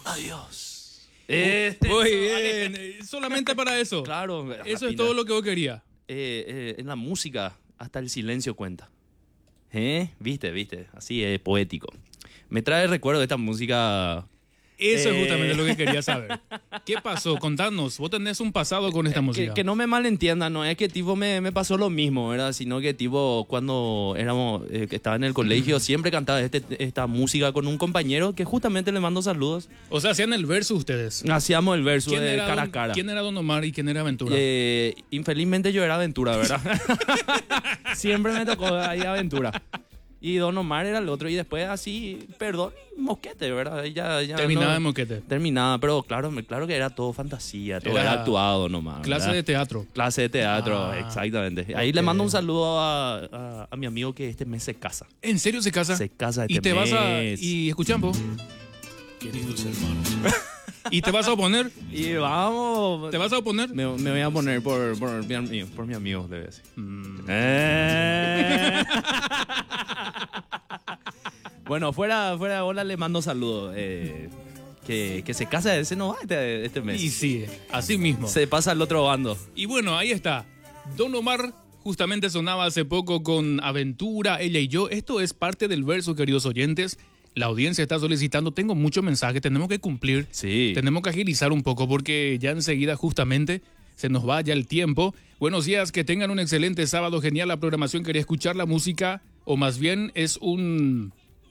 Adiós. Muy bien, solamente para eso. Claro. Eso es todo lo que vos querías. En la música, hasta el silencio cuenta. ¿Viste? Así es poético. Me trae recuerdo de esta música. Eso es justamente lo que quería saber. ¿Qué pasó? Contanos, vos tenés un pasado con esta música. Que no me malentiendan, no es que tipo me pasó lo mismo, ¿verdad? Sino que tipo cuando que estaba en el colegio siempre cantaba esta música con un compañero que justamente le mando saludos. O sea, hacían el verso ustedes. Hacíamos el verso de cara a cara. ¿Quién era Don Omar y quién era Aventura? Infelizmente yo era Aventura, ¿verdad? Siempre me tocó ahí Aventura. Y Don Omar era el otro. Y después así, perdón, Mosquete, ¿verdad? Ya terminaba en Mosquete. Terminaba, pero claro que era todo fantasía, todo era actuado Don Omar. Clase de teatro. Clase de teatro, exactamente. Ahí le mando un saludo a mi amigo que este mes se casa. ¿En serio se casa? Se casa este mes. Y te vas a... Y escuchamos. Queridos hermanos. ¿Y te vas a oponer? Y vamos. ¿Te vas a oponer? Me voy a poner por mi amigo, debe decir. Bueno, fuera hola, le mando saludos. Que se casa, ese no va este mes. Y sí, así mismo. Se pasa al otro bando. Y bueno, ahí está. Don Omar justamente sonaba hace poco con Aventura, Ella y Yo. Esto es parte del verso, queridos oyentes. La audiencia está solicitando, tengo muchos mensajes, tenemos que cumplir, tenemos que agilizar un poco porque ya enseguida justamente se nos va ya el tiempo. Buenos días, que tengan un excelente sábado, genial la programación, quería escuchar la música, o más bien es una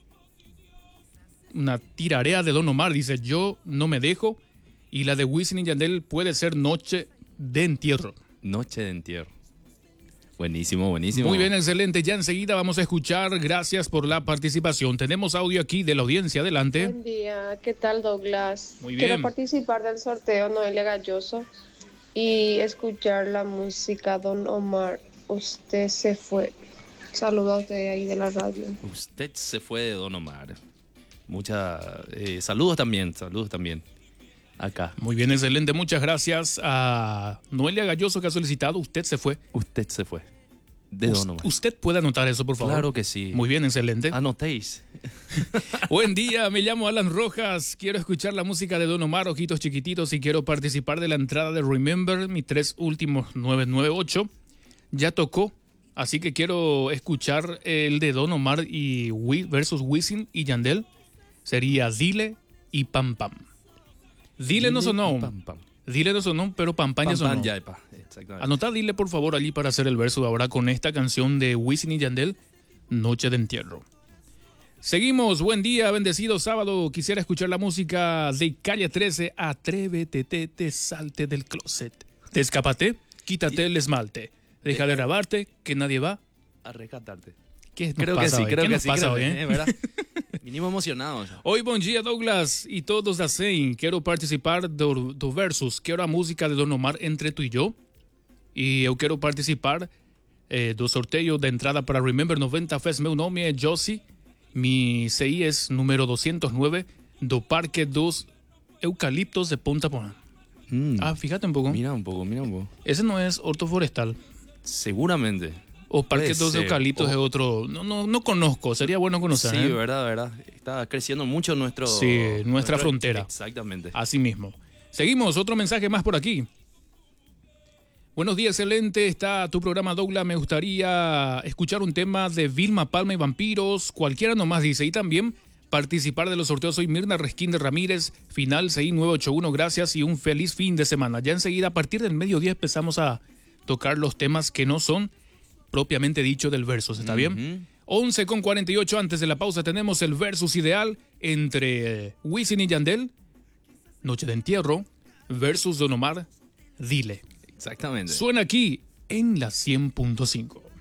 tirarea de Don Omar, dice, yo no me dejo, y la de Wisin y Yandel puede ser Noche de Entierro. Noche de Entierro. Buenísimo. Muy bien, excelente. Ya enseguida vamos a escuchar. Gracias por la participación. Tenemos audio aquí de la audiencia. Adelante. Buen día. ¿Qué tal, Douglas? Muy bien. Quiero participar del sorteo Noelia Galloso y escuchar la música Don Omar. Usted se fue. Saludos de ahí de la radio. Usted se fue de Don Omar. Saludos también. Acá. Muy bien, excelente. Muchas gracias a Noelia Galloso que ha solicitado. Usted se fue. Usted se fue. De Don Omar. ¿Usted puede anotar eso, por favor? Claro que sí. Muy bien, excelente. Anotéis. Buen día, me llamo Alan Rojas. Quiero escuchar la música de Don Omar, Ojitos Chiquititos, y quiero participar de la entrada de Remember, mis 3 últimos 998. Ya tocó, así que quiero escuchar el de Don Omar y versus Wisin y Yandel. Sería Dile y Pam Pam. Dile no sonó. Dile no sonó, pero Pam Pam ya sonó. Exactamente. Anotá Dile, por favor, allí para hacer el verso ahora con esta canción de Wisin y Yandel, Noche de Entierro. Seguimos, buen día, bendecido sábado. Quisiera escuchar la música de Calle 13, Atrévete, te salte del closet. Descápate, quítate el esmalte. Deja de grabarte, que nadie va a rescatarte. ¿Qué creo que sí, creo que sí. Pasa hoy, ¿verdad? Vinimos emocionados. Hoy, buen día, Douglas y todos da Sein. Quiero participar do versus. Quiero a música de Don Omar entre tú y yo. E eu quero participar do sorteio da entrada para Remember 90 Fest. Meu nome é Josie. Mi CI es número 209 do Parque dos Eucaliptos de Punta Pona. Fíjate un poco. Mira un poco. Ese no es Horto Forestal. Seguramente. O Parque dos Eucaliptos es otro. No conozco. Sería bueno conocer. Sí, verdad. Está creciendo mucho nuestra frontera. Exactamente. Así mismo. Seguimos. Otro mensaje más por aquí. Buenos días, excelente. Está tu programa, Douglas. Me gustaría escuchar un tema de Vilma Palma y Vampiros. Cualquiera nomás dice. Y también participar de los sorteos. Soy Mirna Resquín de Ramírez. Final CI 981. Gracias y un feliz fin de semana. Ya enseguida, a partir del mediodía, empezamos a tocar los temas que no son propiamente dicho del versus, ¿está bien? 11:48, antes de la pausa tenemos el versus ideal entre Wisin y Yandel, Noche de Entierro, versus Don Omar, Dile. Exactamente. Suena aquí en la 100.5.